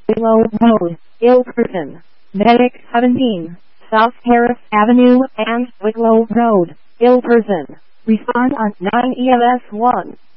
Willow Road, Ilperton. Medic 17, South Harris Avenue and Wicklow Road, Ilperton. Respond on 9 EMS 1.